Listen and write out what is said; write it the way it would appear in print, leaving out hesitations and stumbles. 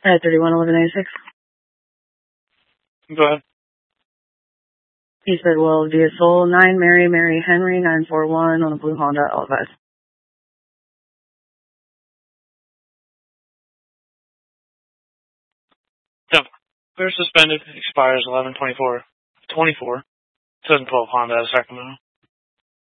At 311186. Go ahead. He said, well, via Soul 9 Mary Mary Henry 941 on a blue Honda Elvis. Yep. Clear suspended. Expires 11/24/24. 2012 Honda Sacramento.